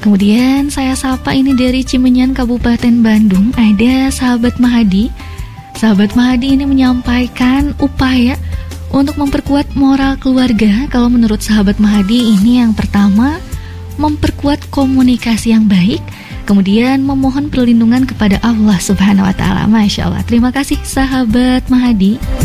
Kemudian saya sapa ini dari Cimenyan, Kabupaten Bandung, ada sahabat Mahadi. Sahabat Mahadi ini menyampaikan upaya untuk memperkuat moral keluarga. Kalau menurut sahabat Mahadi ini yang pertama, memperkuat komunikasi yang baik, kemudian memohon perlindungan kepada Allah Subhanahu wa Ta'ala. Masya Allah, terima kasih sahabat Mahadi.